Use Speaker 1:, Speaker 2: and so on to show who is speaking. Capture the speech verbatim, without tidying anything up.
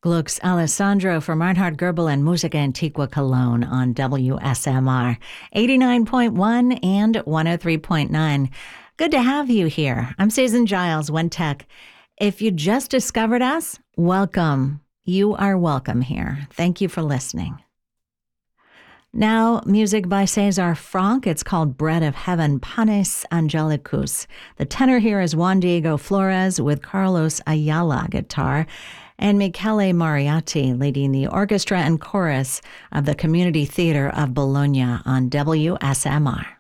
Speaker 1: Gluck's Alessandro for Reinhard Goebel and Musica Antiqua Cologne on W S M R eighty-nine point one and one oh three point nine. Good to have you here. I'm Susan Giles, One Tech. If you just discovered us, welcome. You are welcome here. Thank you for listening. Now, music by Cesar Franck. It's called Bread of Heaven, Panis Angelicus. The tenor here is Juan Diego Flores with Carlos Ayala guitar and Michele Mariatti leading the orchestra and chorus of the Community Theater of Bologna on W S M R.